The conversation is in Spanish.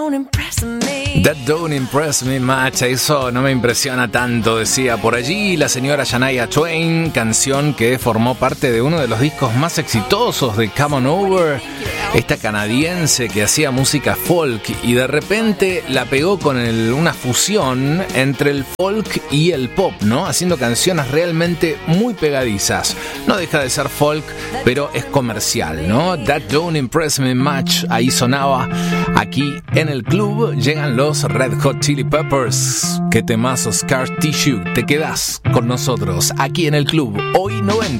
That don't impress me much. Eso no me impresiona tanto, decía por allí la señora Shania Twain, canción que formó parte de uno de los discos más exitosos de Come On Over, esta canadiense que hacía música folk y de repente la pegó con una fusión entre el folk y el pop, ¿no? Haciendo canciones realmente muy pegadizas. No deja de ser folk, pero es comercial, ¿no? That don't impress me much. Ahí sonaba. Aquí en el club llegan los Red Hot Chili Peppers. Qué temazo, Scar Tissue. Te quedás con nosotros aquí en el club. Hoy 90.